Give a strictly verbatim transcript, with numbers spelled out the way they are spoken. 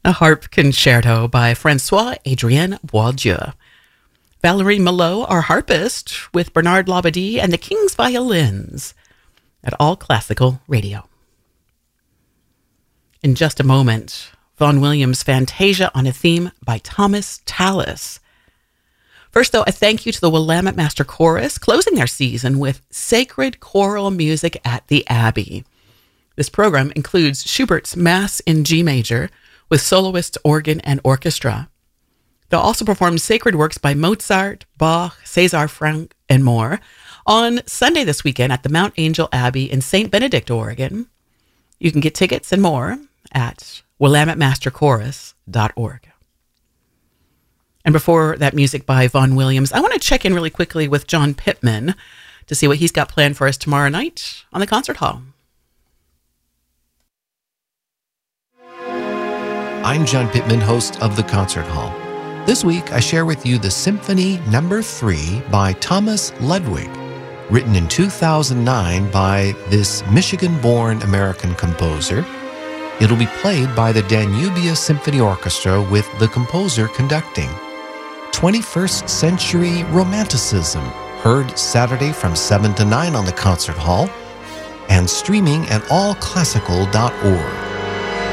A harp concerto by Francois-Adrien Boieldieu. Valerie Malot, our harpist, with Bernard Labadie and the King's Violins at All Classical Radio. In just a moment, Vaughan Williams' Fantasia on a Theme by Thomas Tallis. First, though, a thank you to the Willamette Master Chorus, closing their season with Sacred Choral Music at the Abbey. This program includes Schubert's Mass in G major, with soloist, organ, and orchestra. They'll also perform sacred works by Mozart, Bach, César Franck, and more on Sunday this weekend at the Mount Angel Abbey in Saint Benedict, Oregon. You can get tickets and more at willamette master chorus dot org. And before that music by Vaughan Williams, I want to check in really quickly with John Pittman to see what he's got planned for us tomorrow night on the Concert Hall. I'm John Pittman, host of The Concert Hall. This week, I share with you the Symphony Number three by Thomas Ludwig, written in two thousand nine by this Michigan-born American composer. It'll be played by the Danubia Symphony Orchestra with the composer conducting. twenty-first Century Romanticism, heard Saturday from seven to nine on The Concert Hall, and streaming at all classical dot org.